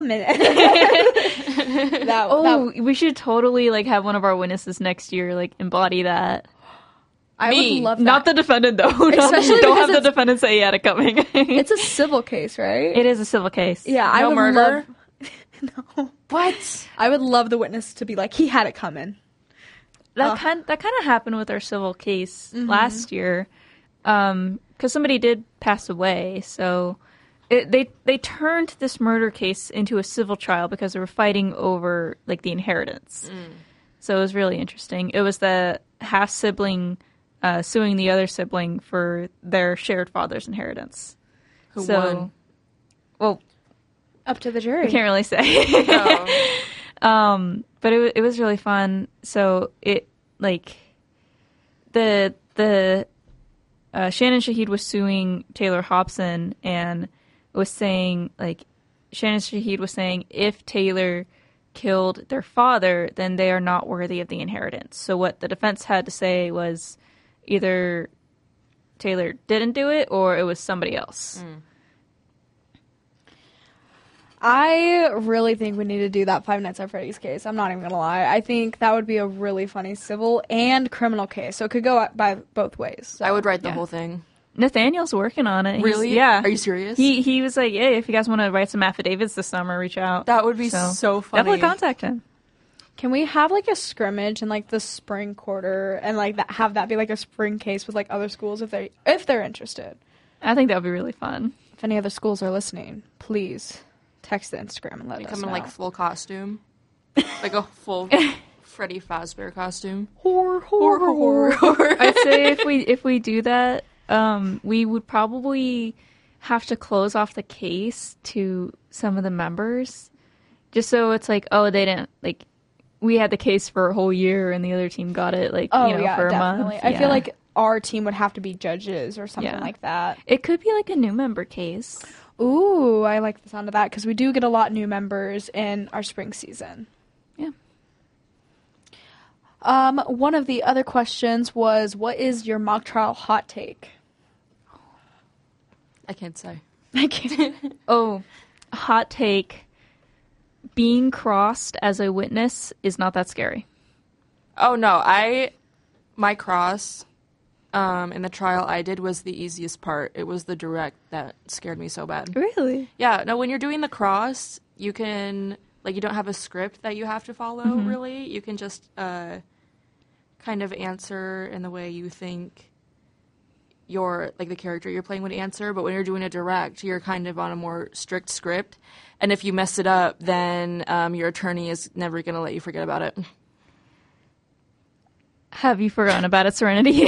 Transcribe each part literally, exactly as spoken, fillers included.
that, oh, that, we should totally like have one of our witnesses next year like embody that. I Me. would love that. Not the defendant though. Especially Don't have because the defendant say he had it coming. It's a civil case, right? It is a civil case. Yeah, I No would murder? love. No. What? I would love the witness to be like, he had it coming. That Uh. kind that kind of happened with our civil case Mm-hmm. last year, um, because somebody did pass away. So it, they they turned this murder case into a civil trial because they were fighting over like the inheritance. So it was really interesting. It was the half sibling uh, suing the other sibling for their shared father's inheritance. Who so, won? Well, Up to the jury. I can't really say. Oh. Um, but it wa- it was really fun. So it like the the uh, Shannon Shahid was suing Taylor Hobson and was saying like Shannon Shahid was saying if Taylor killed their father, then they are not worthy of the inheritance. So what the defense had to say was either Taylor didn't do it or it was somebody else. I really think we need to do that Five Nights at Freddy's case. I'm not even gonna lie. I think that would be a really funny civil and criminal case. So it could go by both ways. So. I would write the Yeah. whole thing. Nathaniel's working on it. He's- Really? yeah. Are you serious? He he was like, "Hey, if you guys want to write some affidavits this summer, reach out." That would be so funny. Definitely contact him. Can we have like a scrimmage in like the spring quarter and like that have that be like a spring case with like other schools if they if they're interested? I think that would be really fun. If any other schools are listening, please text the Instagram and let They us come know. in like full costume, like a full Freddy Fazbear costume. horror, horror, horror, horror. I'd say if we if we do that, um, we would probably have to close off the case to some of the members, just so it's like, oh, they didn't like. We had the case for a whole year, and the other team got it like Oh you know yeah, for a definitely. month. I Yeah. feel like our team would have to be judges or something Yeah. like that. it could be like a new member case. Ooh, I like the sound of that because we do get a lot new members in our spring season. Yeah. Um, one of the other questions was, what is your mock trial hot take? I can't say. I can't. Oh, hot take. Being crossed as a witness is not that scary. Oh no, I my cross um in the trial I did was the easiest part. It was the direct that scared me so bad. Really? Yeah, no, when you're doing the cross, you can like you don't have a script that you have to follow really. You can just uh kind of answer in the way you think your like the character you're playing would answer, but when you're doing a direct, you're kind of on a more strict script. And if you mess it up, then um, your attorney is never going to let you forget about it. Have you forgotten about it, Serenity?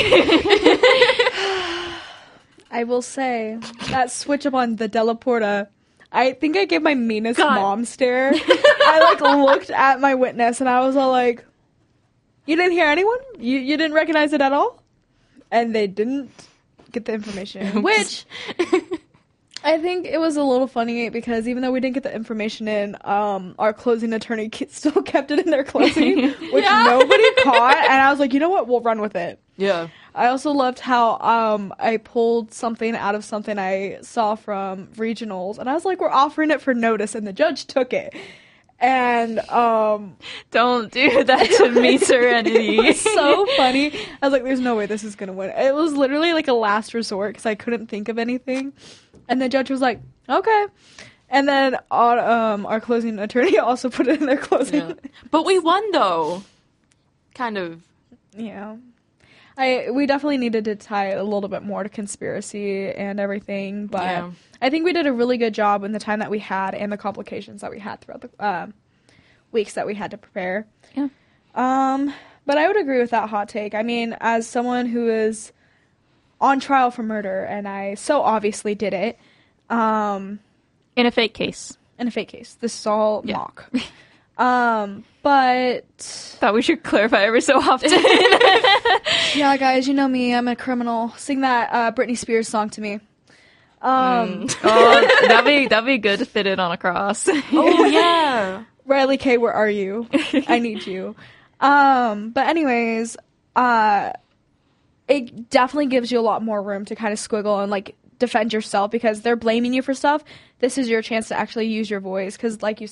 I will say that switch up on the Della Porta. I think I gave my meanest God. mom stare. I like looked at my witness and I was all like, "You didn't hear anyone? You you didn't recognize it at all?" And they didn't get the information, which I think it was a little funny because even though we didn't get the information in, um, our closing attorney ke- still kept it in their closing, which Yeah. nobody caught. And I was like, you know what? We'll run with it. Yeah. I also loved how um, I pulled something out of something I saw from regionals, and I was like, we're offering it for notice, and the judge took it. And um, Don't do that to me, Serenity. it was so funny. I was like, there's no way this is going to win. It was literally like a last resort because I couldn't think of anything. And the judge was like, okay. And then our, um, our closing attorney also put it in their closing. Yeah. But we won though. Kind of. Yeah. I we definitely needed to tie it a little bit more to conspiracy and everything, but Yeah. I think we did a really good job in the time that we had and the complications that we had throughout the uh, weeks that we had to prepare. Yeah. Um, but I would agree with that hot take. I mean, as someone who is on trial for murder, and I so obviously did it, um, In a fake case. in a fake case. This is all Yeah. mock. um, but Thought we should clarify every so often. yeah, guys, you know me. I'm a criminal. Sing that uh, Britney Spears song to me. Um, oh, that'd be that'd be good to fit it on a cross. Oh yeah. Riley K, where are you? I need you. Um, but anyways, uh, it definitely gives you a lot more room to kind of squiggle and like defend yourself because they're blaming you for stuff. This is your chance to actually use your voice because, like you